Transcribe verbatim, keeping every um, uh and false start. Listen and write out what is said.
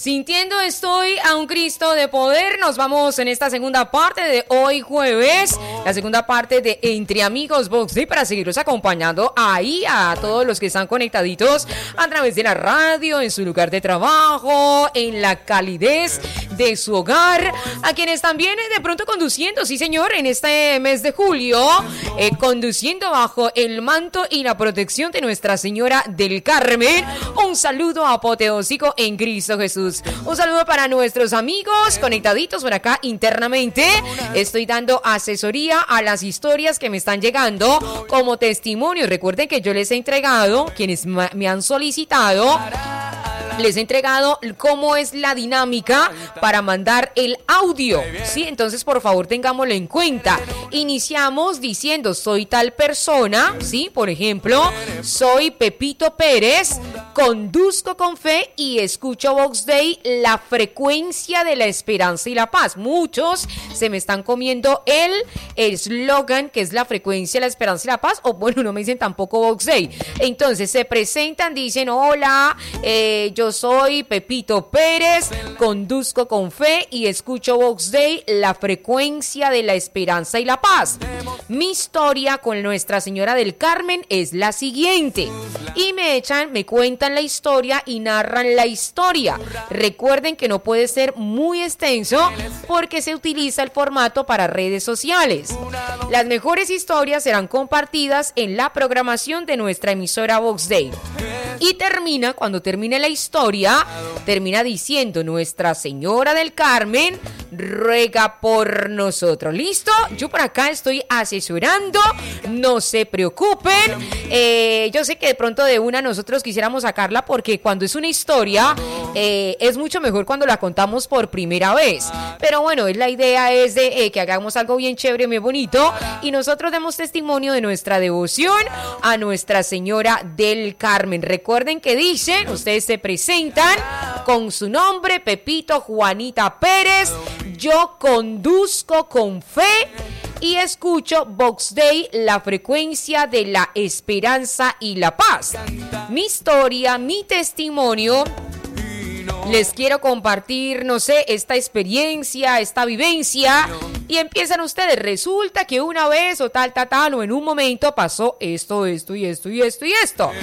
Sintiendo estoy a un Cristo de poder. Nos vamos en esta segunda parte de hoy jueves, la segunda parte de Entre Amigos Box Day, para seguirlos acompañando ahí a todos los que están conectaditos a través de la radio, en su lugar de trabajo, en la calidez de su hogar, a quienes también de pronto conduciendo, sí señor, en este mes de julio, eh, conduciendo bajo el manto y la protección de Nuestra Señora del Carmen. Un saludo apoteósico en Cristo Jesús. Un saludo para nuestros amigos conectaditos por acá internamente. Estoy dando asesoría a las historias que me están llegando como testimonio. Recuerden que yo les he entregado, quienes me han solicitado, les he entregado cómo es la dinámica para mandar el audio, ¿sí? Entonces, por favor, tengámoslo en cuenta. Iniciamos diciendo, soy tal persona, ¿sí? Por ejemplo, soy Pepito Pérez, conduzco con fe y escucho Box Day, la frecuencia de la esperanza y la paz. Muchos se me están comiendo el eslogan, que es la frecuencia, la esperanza y la paz, o bueno, no me dicen tampoco Box Day. Entonces, se presentan, dicen, hola, eh, yo soy Pepito Pérez, conduzco con fe y escucho Box Day, la frecuencia de la esperanza y la paz. Mi historia con Nuestra Señora del Carmen es la siguiente. Y me echan, me cuentan la historia y narran la historia. Recuerden que no puede ser muy extenso porque se utiliza el formato para redes sociales. Las mejores historias serán compartidas en la programación de nuestra emisora Box Day. Y termina, cuando termine la historia, termina diciendo, Nuestra Señora del Carmen ruega por nosotros. ¿Listo? Yo por acá estoy asesorando, no se preocupen. Eh, yo sé que de pronto de una nosotros quisiéramos sacarla porque cuando es una historia eh, es mucho mejor cuando la contamos por primera vez. Pero bueno, la idea es de eh, que hagamos algo bien chévere, muy bonito, y nosotros demos testimonio de nuestra devoción a Nuestra Señora del Carmen. Recuerden que dicen, ustedes se presentan con su nombre, Pepito Juanita Pérez, yo conduzco con fe y escucho Box Day, la frecuencia de la esperanza y la paz. Mi historia, mi testimonio, les quiero compartir, no sé, esta experiencia, esta vivencia, y empiezan ustedes, resulta que una vez o tal, tal, tal, o en un momento pasó esto, esto y esto y esto y esto.